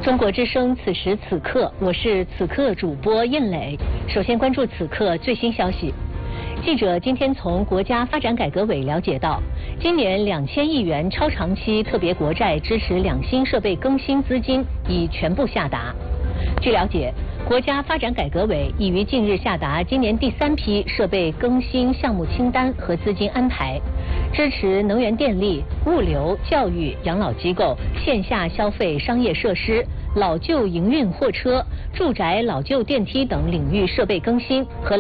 中国之声此时此刻，我是此刻主播印磊。首先关注此刻最新消息。记者今天从国家发展改革委了解到，今年2000亿元超长期特别国债支持两新设备更新资金已全部下达。据了解，国家发展改革委已于近日下达今年第3批设备更新项目清单和资金安排，支持能源电力、物流、教育、养老机构、线下消费商业设施、老旧营运货车、住宅老旧电梯等领域设备更新和